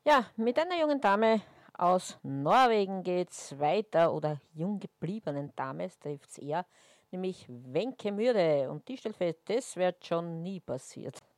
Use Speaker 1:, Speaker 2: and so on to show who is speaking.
Speaker 1: Ja, mit einer jungen Dame aus Norwegen geht's weiter oder jung gebliebenen Dame trifft's eher, nämlich Wenke Mürde. Und die stellt fest, das wird schon nie passiert.